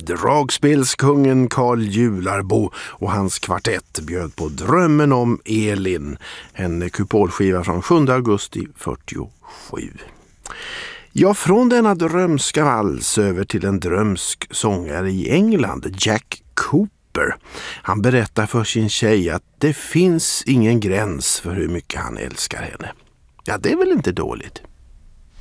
Dragspelskungen Carl Jularbo och hans kvartett bjöd på Drömmen om Elin, en kupolskiva från 7 augusti 47. Ja, från denna drömska vals över till en drömsk sångare i England, Jack Cooper. Han berättar för sin tjej att det finns ingen gräns för hur mycket han älskar henne. Ja, det är väl inte dåligt.